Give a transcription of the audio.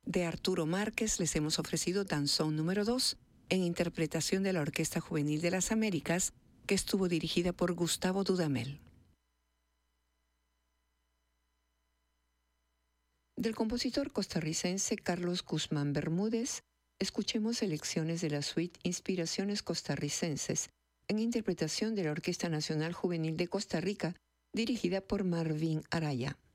De Arturo Márquez les hemos ofrecido Danzón número 2, en interpretación de la Orquesta Juvenil de las Américas, que estuvo dirigida por Gustavo Dudamel. Del compositor costarricense Carlos Guzmán Bermúdez, escuchemos selecciones de la suite Inspiraciones Costarricenses, en interpretación de la Orquesta Nacional Juvenil de Costa Rica, dirigida por Marvin Araya.